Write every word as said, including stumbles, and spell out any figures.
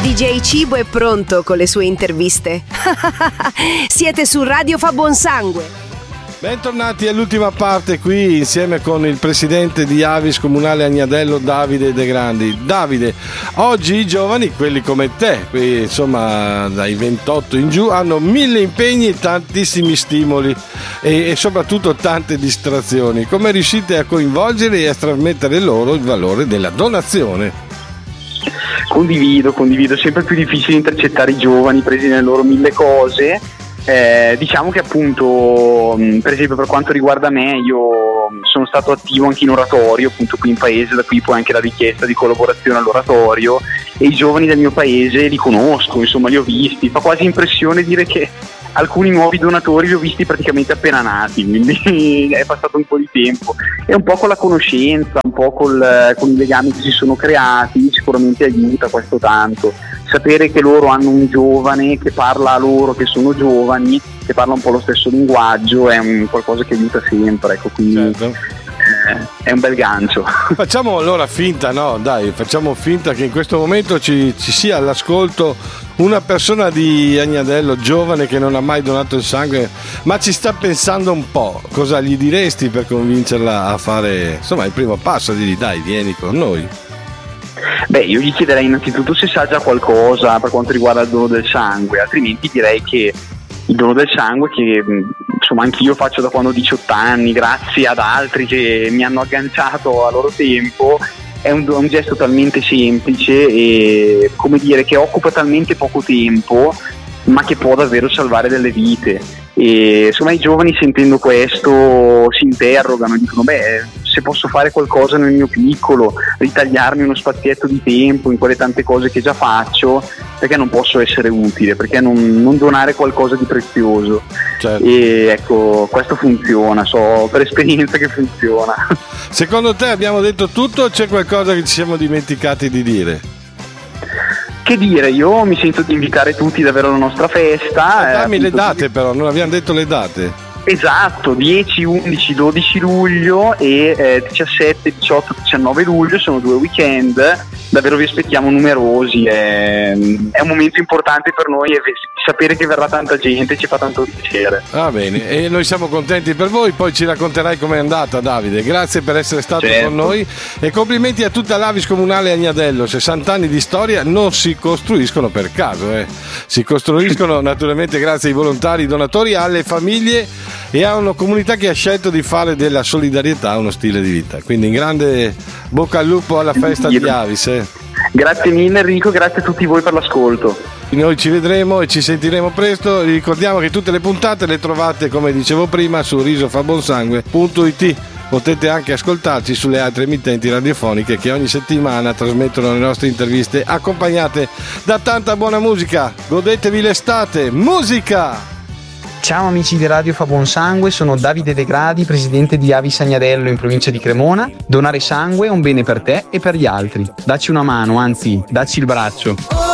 D J Cibo è pronto con le sue interviste. Siete su Radio Fa Buon Sangue. Bentornati all'ultima parte qui insieme con il presidente di Avis Comunale Agnadello, Davide De Grandi. Davide, oggi i giovani, quelli come te, qui, insomma dai ventotto in giù, hanno mille impegni, tantissimi stimoli e, e soprattutto tante distrazioni. Come riuscite a coinvolgere e a trasmettere loro il valore della donazione? Condivido, condivido, sempre più difficile intercettare i giovani presi nelle loro mille cose. Eh, diciamo che appunto, per esempio per quanto riguarda me, io sono stato attivo anche in oratorio, appunto qui in paese, da qui poi anche la richiesta di collaborazione all'oratorio, e i giovani del mio paese li conosco, insomma li ho visti, fa quasi impressione dire che alcuni nuovi donatori li ho visti praticamente appena nati, quindi è passato un po' di tempo, e un po' con la conoscenza, un po' col, con i legami che si sono creati, sicuramente aiuta questo tanto. Sapere che loro hanno un giovane che parla a loro che sono giovani, che parla un po' lo stesso linguaggio, è un qualcosa che aiuta sempre, ecco, quindi certo. eh, è un bel gancio. Facciamo allora finta, no? Dai, facciamo finta che in questo momento ci, ci sia all'ascolto una persona di Agnadello giovane che non ha mai donato il sangue, ma ci sta pensando un po'. Cosa gli diresti per convincerla a fare, insomma, il primo passo? Digli, dai, vieni con noi. Beh, io gli chiederei innanzitutto se sa già qualcosa per quanto riguarda il dono del sangue, altrimenti direi che il dono del sangue, che insomma anch'io faccio da quando ho diciotto anni, grazie ad altri che mi hanno agganciato a loro tempo, è un, un gesto talmente semplice e, come dire, che occupa talmente poco tempo, ma che può davvero salvare delle vite. E insomma i giovani, sentendo questo, si interrogano e dicono: beh, se posso fare qualcosa nel mio piccolo, ritagliarmi uno spazietto di tempo in quelle tante cose che già faccio, perché non posso essere utile, perché non, non donare qualcosa di prezioso? Certo. E ecco, questo funziona, so per esperienza che funziona. Secondo te abbiamo detto tutto o c'è qualcosa che ci siamo dimenticati di dire? Che dire, io mi sento di invitare tutti davvero alla nostra festa. Eh, dammi eh, le date però, non abbiamo detto le date. Esatto, dieci, undici, dodici luglio e eh, diciassette, diciotto, diciannove luglio, sono due weekend, davvero vi aspettiamo numerosi, è, è un momento importante per noi e sapere che verrà tanta gente ci fa tanto piacere. Va bene, e noi siamo contenti per voi, poi ci racconterai com'è andata, Davide. Grazie per essere stato certo. con noi e complimenti a tutta l'Avis Comunale Agnadello. sessanta anni di storia non si costruiscono per caso, eh. si costruiscono naturalmente grazie ai volontari, ai donatori, alle famiglie e a una comunità che ha scelto di fare della solidarietà uno stile di vita. Quindi in grande bocca al lupo alla festa di Avis. Eh. Grazie mille Enrico, grazie a tutti voi per l'ascolto. Noi ci vedremo e ci sentiremo presto. Ricordiamo che tutte le puntate le trovate, come dicevo prima, su risofabonsangue punto it. Potete anche ascoltarci sulle altre emittenti radiofoniche che ogni settimana trasmettono le nostre interviste accompagnate da tanta buona musica. Godetevi l'estate, musica! Ciao amici di Radio Fa Buon Sangue, sono Davide De Gradi, presidente di Avis Agnadello in provincia di Cremona. Donare sangue è un bene per te e per gli altri. Dacci una mano, anzi, dacci il braccio.